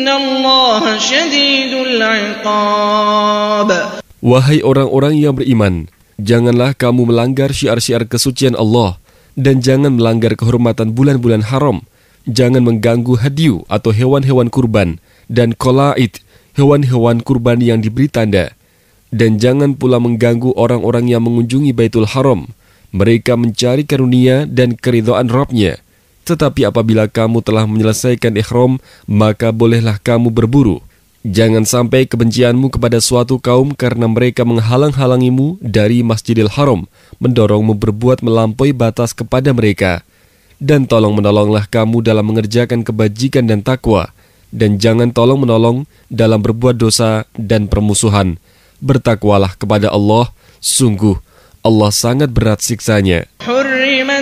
Innallaha syadidul 'iqab. Wahai orang-orang yang beriman, janganlah kamu melanggar syiar-syiar kesucian Allah dan jangan melanggar kehormatan bulan-bulan haram. Jangan mengganggu hadyu atau hewan-hewan kurban dan qalaid, hewan-hewan kurban yang diberi tanda. Dan jangan pula mengganggu orang-orang yang mengunjungi Baitul Haram. Mereka mencari karunia dan keridhaan Rabb-Nya. Tetapi apabila kamu telah menyelesaikan ihram, maka bolehlah kamu berburu. Jangan sampai kebencianmu kepada suatu kaum karena mereka menghalang-halangimu dari Masjidil Haram, mendorongmu berbuat melampaui batas kepada mereka. Dan tolong-menolonglah kamu dalam mengerjakan kebajikan dan takwa, dan jangan tolong-menolong dalam berbuat dosa dan permusuhan. Bertakwalah kepada Allah, sungguh Allah sangat berat siksanya.